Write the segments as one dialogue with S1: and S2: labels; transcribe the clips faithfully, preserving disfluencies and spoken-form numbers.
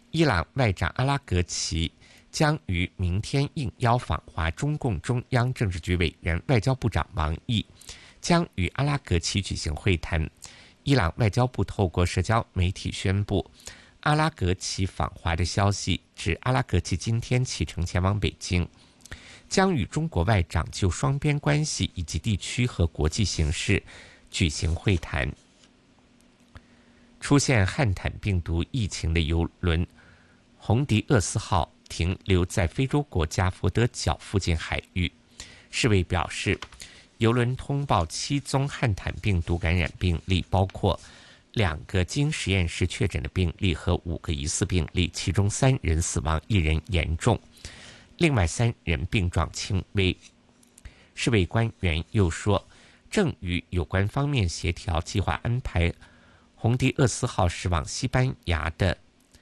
S1: 伊朗外长阿拉格齐将于明天应邀访华，中共中央政治局委员、外交部长王毅将与阿拉格齐举行会谈。伊朗外交部透过社交媒体宣布阿拉格齐访华的消息，指阿拉格齐今天启程前往北京，将与中国外长就双边关系以及地区和国际形势举行会谈。出现汉坦病毒疫情的邮轮洪迪厄斯号停留在非洲国家佛得角附近海域。世卫表示，邮轮通报七宗汉坦病毒感染病例，包括两个经实验室确诊的病例和五个疑似病例，其中三人死亡，一人严重，另外三人病状轻微。世卫官员又说，正与有关方面协调，计划安排洪迪厄斯号驶往西班牙的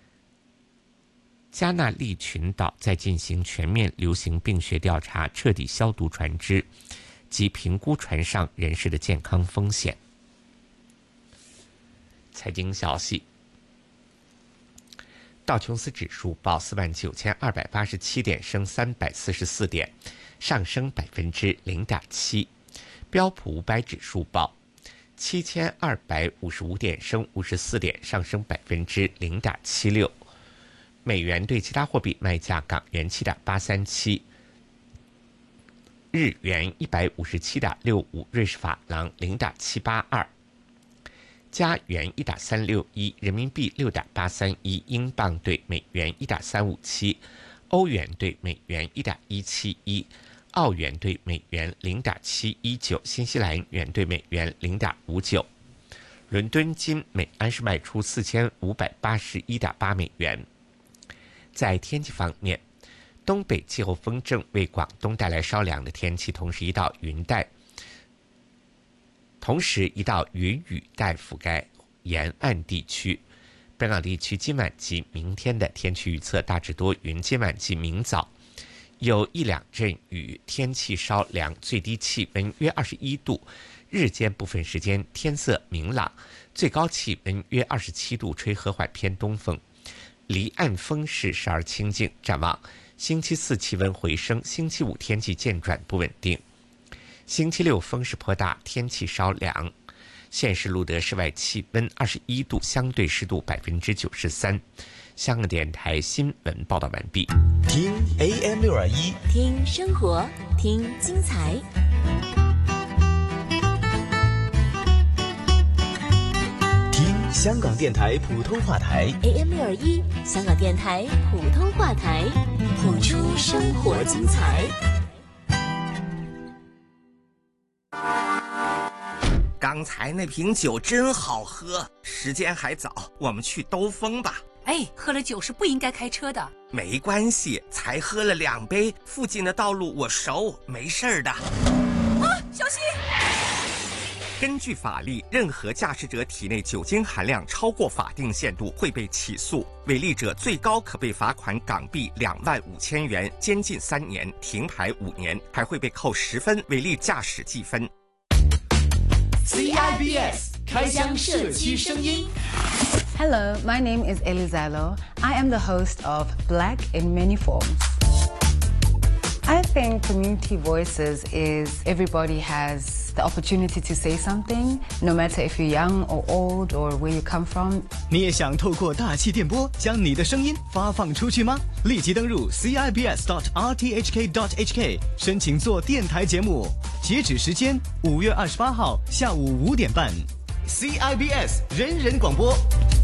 S1: 加纳利群岛，再进行全面流行病学调查，彻底消毒船只及评估船上人士的健康风险。财经消息，道琼斯指数报四万九千二百八十七点，升三百四十四点，上升百分之零点七。标普五百指数报七千二百五十五点，升五十四点，上升百分之零点七六。美元对其他货币卖价：港元七点八三七，日元一百五十七点六五，瑞士法郎零点七八二，加元一点三六一，人民币六点八三一，英镑对美元一点三五七，欧元对美元一点一七一。澳元对美元零点七一九，新西兰元对美元零点五九。伦敦金每安士卖出四千五百八十一点八美元。在天气方面，东北季候风正为广东带来稍凉的天气，同时一道云带，同时一道云雨带覆盖沿岸地区。本港地区今晚及明天的天气预测大致多云，今晚及明早有一两阵雨，天气稍凉，最低气温约二十一度，日间部分时间天色明朗，最高气温约二十七度，吹和缓偏东风，离岸风势时而清劲。展望星期四气温回升，星期五天气渐转不稳定，星期六风势颇大，天气稍凉。现时录得室外气温二十一度，相对湿度百分之九十三。香港电台新闻报道完毕。
S2: 听 A M 六二一，
S3: 听生活，听精彩。
S2: 听香港电台普通话台
S3: A M 六二一，香港电台普通话台，谱出生活精彩。
S4: 刚才那瓶酒真好喝，时间还早，我们去兜风吧。
S5: 哎，喝了酒是不应该开车的。
S4: 没关系，才喝了两杯，附近的道路我熟，没事的。
S5: 啊，小心！
S4: 根据法律，任何驾驶者体内酒精含量超过法定限度会被起诉，违例者最高可被罚款港币两万五千元，监禁三年，停牌五年，还会被扣十分违例驾驶记分。
S6: C I B S 开箱社区声音。
S7: Hello, my name is Elizalo. I am the host of Black in Many Forms. I think community voices is everybody has the opportunity to say something, no matter if you're young or old or where you come from.
S6: 你也想透过大气电波将你的声音发放出去吗？立即登入 c i b s dot r t h k dot h k 申请做电台节目，截止时间五月二十八号下午五点半。C I B S 人人广播。